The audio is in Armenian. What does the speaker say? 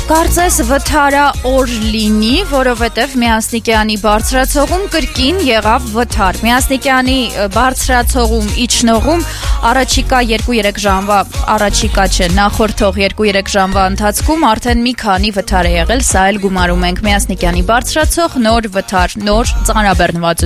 Կարծես վթարա օր լինի, որովհետև Միասնիկյանի բարձրացողում կրկին եղավ վթար։ Միասնիկյանի բարձրացողում իջնողում առաջիկա 2-3 ժամվա, նախորդող 2-3 ժամվա ընթացքում արդեն մի քանի վթար է եղել, սա էլ գումարում ենք Միասնիկյանի բարձրացող, նոր վթար, նոր ծանրաբեռնվածություն։